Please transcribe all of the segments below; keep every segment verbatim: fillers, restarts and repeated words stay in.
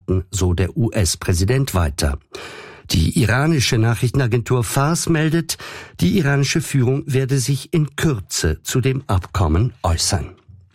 Staaten, so der U S-Präsident weiter. Die iranische Nachrichtenagentur Fars meldet, die iranische Führung werde sich in Kürze zu dem Abkommen äußern.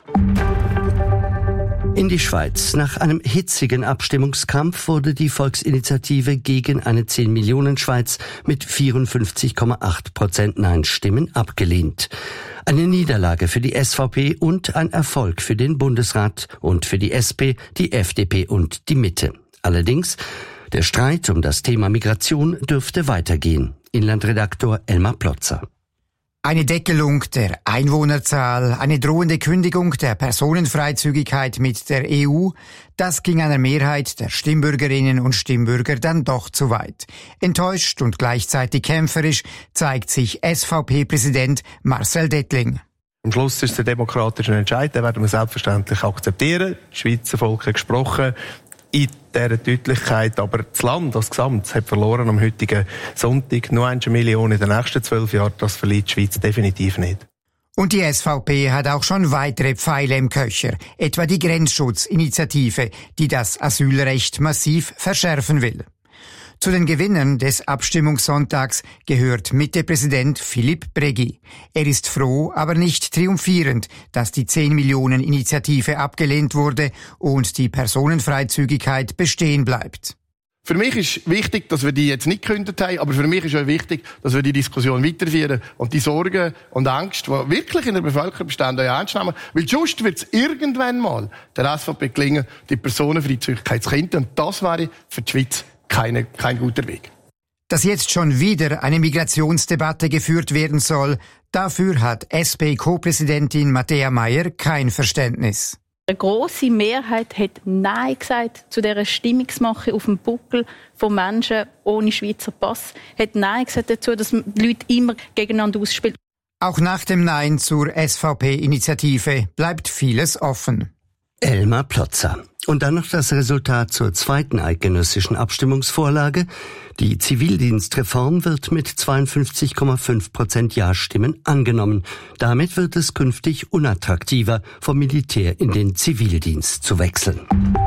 In die Schweiz. Nach einem hitzigen Abstimmungskampf wurde die Volksinitiative gegen eine zehn-Millionen-Schweiz mit vierundfünfzig Komma acht Prozent Nein-Stimmen abgelehnt. Eine Niederlage für die S V P und ein Erfolg für den Bundesrat und für die S P, die F D P und die Mitte. Allerdings, der Streit um das Thema Migration dürfte weitergehen. Inlandredaktor Elmar Plotzer. Eine Deckelung der Einwohnerzahl, eine drohende Kündigung der Personenfreizügigkeit mit der E U, das ging einer Mehrheit der Stimmbürgerinnen und Stimmbürger dann doch zu weit. Enttäuscht und gleichzeitig kämpferisch zeigt sich S V P-Präsident Marcel Dettling. Am Schluss ist es ein demokratischer Entscheid, den werden wir selbstverständlich akzeptieren. Das Schweizer Volk hat gesprochen. In dieser Deutlichkeit, aber das Land als Gesamt hat verloren am heutigen Sonntag. Nur eine Million in den nächsten zwölf Jahren, das verliert die Schweiz definitiv nicht. Und die S V P hat auch schon weitere Pfeile im Köcher, etwa die Grenzschutzinitiative, die das Asylrecht massiv verschärfen will. Zu den Gewinnern des Abstimmungssonntags gehört Mitte-Präsident Philippe Bregui. Er ist froh, aber nicht triumphierend, dass die zehn-Millionen-Initiative abgelehnt wurde und die Personenfreizügigkeit bestehen bleibt. Für mich ist wichtig, dass wir die jetzt nicht gekündigt haben, aber für mich ist auch wichtig, dass wir die Diskussion weiterführen und die Sorgen und Angst, die wirklich in der Bevölkerung bestehen, auch ernst nehmen. Weil sonst wird es irgendwann mal der S V P gelingen, die Personenfreizügigkeit zu kinden. Und das wäre für die Schweiz keine, kein guter Weg. Dass jetzt schon wieder eine Migrationsdebatte geführt werden soll, dafür hat S P-Co-Präsidentin Matthäa Meier kein Verständnis. Eine grosse Mehrheit hat Nein gesagt zu dieser Stimmungsmache auf dem Buckel von Menschen ohne Schweizer Pass. Hat Nein gesagt dazu, dass die Leute immer gegeneinander ausspielen. Auch nach dem Nein zur S V P-Initiative bleibt vieles offen. Elmar Plotzer. Und dann noch das Resultat zur zweiten eidgenössischen Abstimmungsvorlage. Die Zivildienstreform wird mit zweiundfünfzig Komma fünf Prozent Ja-Stimmen angenommen. Damit wird es künftig unattraktiver, vom Militär in den Zivildienst zu wechseln.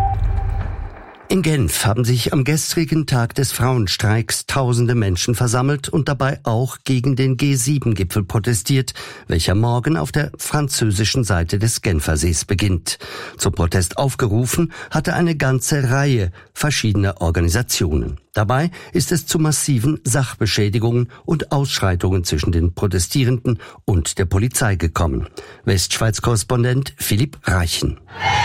In Genf haben sich am gestrigen Tag des Frauenstreiks tausende Menschen versammelt und dabei auch gegen den G sieben Gipfel protestiert, welcher morgen auf der französischen Seite des Genfersees beginnt. Zum Protest aufgerufen hatte eine ganze Reihe verschiedener Organisationen. Dabei ist es zu massiven Sachbeschädigungen und Ausschreitungen zwischen den Protestierenden und der Polizei gekommen. Westschweiz-Korrespondent Philipp Reichen.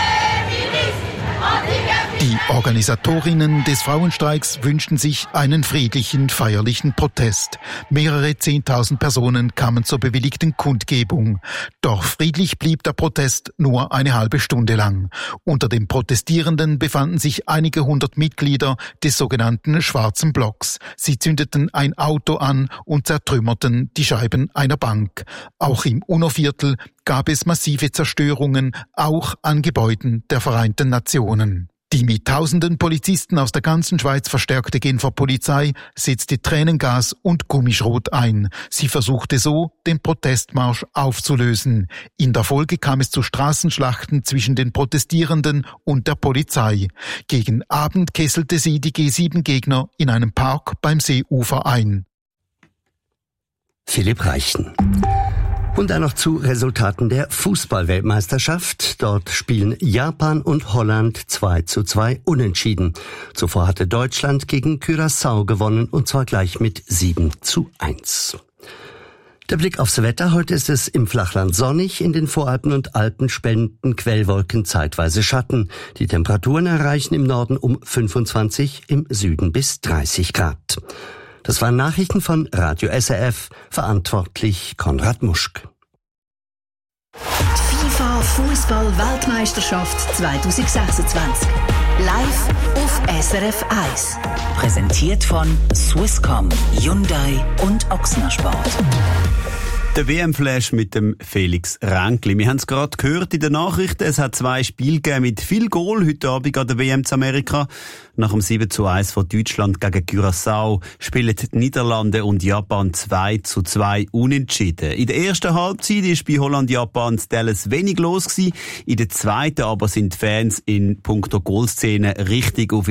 Die Organisatorinnen des Frauenstreiks wünschten sich einen friedlichen, feierlichen Protest. Mehrere Zehntausend Personen kamen zur bewilligten Kundgebung. Doch friedlich blieb der Protest nur eine halbe Stunde lang. Unter den Protestierenden befanden sich einige hundert Mitglieder des sogenannten Schwarzen Blocks. Sie zündeten ein Auto an und zertrümmerten die Scheiben einer Bank. Auch im UNO-Viertel gab es massive Zerstörungen, auch an Gebäuden der Vereinten Nationen. Die mit tausenden Polizisten aus der ganzen Schweiz verstärkte Genfer Polizei setzte Tränengas und Gummischrot ein. Sie versuchte so, den Protestmarsch aufzulösen. In der Folge kam es zu Straßenschlachten zwischen den Protestierenden und der Polizei. Gegen Abend kesselte sie die G sieben Gegner in einem Park beim Seeufer ein. Philipp Reichen. Und dann noch zu Resultaten der Fußball-Weltmeisterschaft. Dort spielen Japan und Holland zwei zu zwei unentschieden. Zuvor hatte Deutschland gegen Curaçao gewonnen, und zwar gleich mit sieben zu eins. Der Blick aufs Wetter. Heute ist es im Flachland sonnig, in den Voralpen und Alpen spenden Quellwolken zeitweise Schatten. Die Temperaturen erreichen im Norden um fünfundzwanzig, im Süden bis dreißig Grad. Das waren Nachrichten von Radio S R F, verantwortlich Konrad Muschk. Die FIFA Fußball-Weltmeisterschaft zwanzig sechsundzwanzig. Live auf S R F eins. Präsentiert von Swisscom, Hyundai und Ochsner Sport. Der W M-Flash mit dem Felix Ränkli. Wir haben es gerade gehört in den Nachrichten. Es hat zwei Spiele gegeben mit viel Goal heute Abend an der W M zu Amerika. Nach dem sieben zu eins von Deutschland gegen Curaçao spielen die Niederlande und Japan zwei zu zwei unentschieden. In der ersten Halbzeit war bei Holland-Japan in Dallas wenig los gewesen. In der zweiten aber sind die Fans in puncto Goalszene richtig auf